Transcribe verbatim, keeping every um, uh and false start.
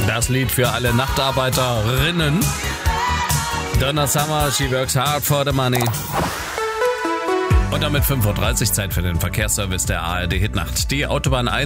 Das Lied für alle Nachtarbeiterinnen. Donna Summer, She Works Hard for the Money. Und damit fünf Uhr dreißig, Zeit für den Verkehrsservice der A R D Hitnacht. Die Autobahn eins